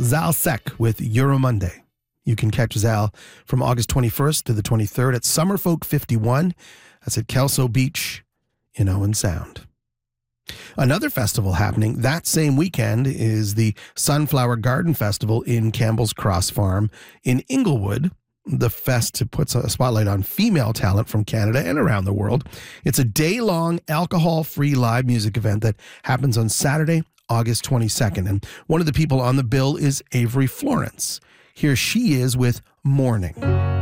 Zal Sek with Euromonday. You can catch Zal from August 21st to the 23rd at Summerfolk 51. That's at Kelso Beach in Owen Sound. Another festival happening that same weekend is the Sunflower Garden Festival in Campbell's Cross Farm in Inglewood. The fest puts a spotlight on female talent from Canada and around the world. It's a day-long alcohol-free live music event that happens on Saturday, August 22nd. And one of the people on the bill is Avery Florence. Here she is with Morning.